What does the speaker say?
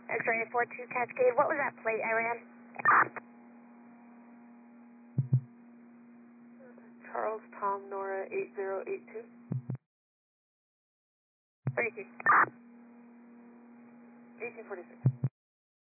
X-ray 42 Cascade, what was that plate I ran? Charles Tom Nora 8082. 32. 1846.